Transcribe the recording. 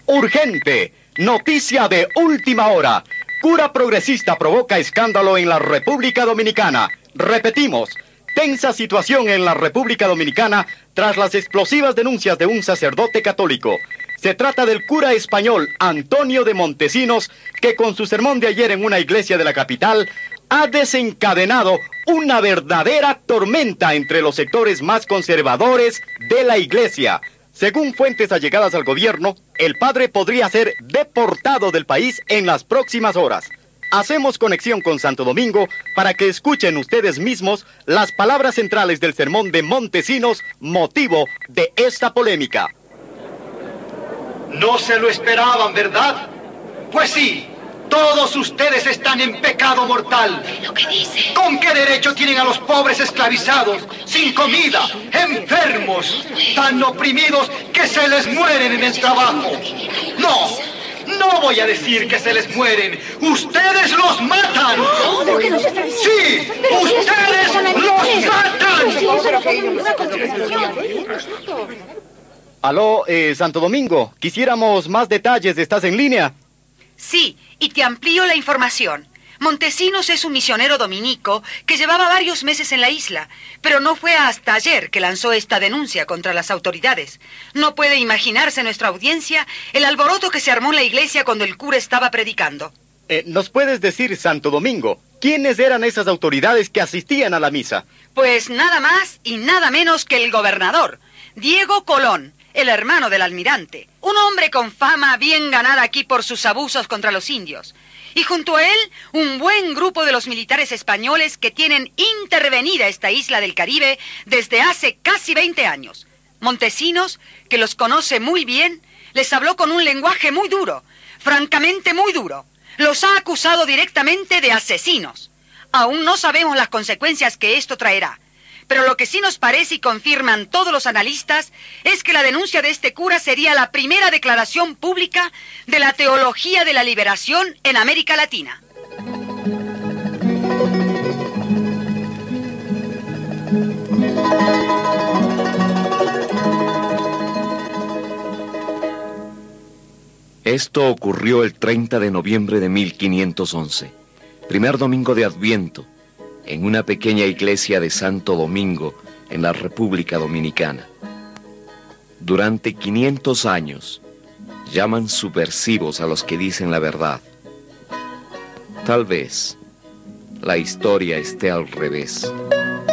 Urgente, noticia de última hora. Cura progresista provoca escándalo en la República Dominicana. Repetimos, tensa situación en la República Dominicana tras las explosivas denuncias de un sacerdote católico. Se trata del cura español Antonio de Montesinos, que con su sermón de ayer en una iglesia de la capital ha desencadenado una verdadera tormenta entre los sectores más conservadores de la iglesia. Según fuentes allegadas al gobierno, el padre podría ser deportado del país en las próximas horas. Hacemos conexión con Santo Domingo para que escuchen ustedes mismos las palabras centrales del sermón de Montesinos, motivo de esta polémica. No se lo esperaban, ¿verdad? Pues sí, todos ustedes están en pecado mortal. ¿Lo que dice? ¿Con qué derecho tienen a los pobres esclavizados, sin comida, enfermos, tan oprimidos que se les mueren en el trabajo? No voy a decir que se les mueren. ¡Ustedes los matan! ¡Sí! ¡Ustedes los matan! Aló, Santo Domingo, quisiéramos más detalles. ¿Estás en línea? Sí, y te amplío la información. Montesinos es un misionero dominico que llevaba varios meses en la isla, pero no fue hasta ayer que lanzó esta denuncia contra las autoridades. No puede imaginarse nuestra audiencia el alboroto que se armó en la iglesia cuando el cura estaba predicando. ¿Nos puedes decir, Santo Domingo, quiénes eran esas autoridades que asistían a la misa? Pues nada más y nada menos que el gobernador, Diego Colón, el hermano del almirante. Un hombre con fama bien ganada aquí por sus abusos contra los indios. Y junto a él, un buen grupo de los militares españoles que tienen intervenida esta isla del Caribe desde hace casi 20 años. Montesinos, que los conoce muy bien, les habló con un lenguaje muy duro, francamente muy duro. Los ha acusado directamente de asesinos. Aún no sabemos las consecuencias que esto traerá. Pero lo que sí nos parece y confirman todos los analistas es que la denuncia de este cura sería la primera declaración pública de la teología de la liberación en América Latina. Esto ocurrió el 30 de noviembre de 1511, primer domingo de Adviento, en una pequeña iglesia de Santo Domingo, en la República Dominicana. Durante 500 años, llaman subversivos a los que dicen la verdad. Tal vez la historia esté al revés.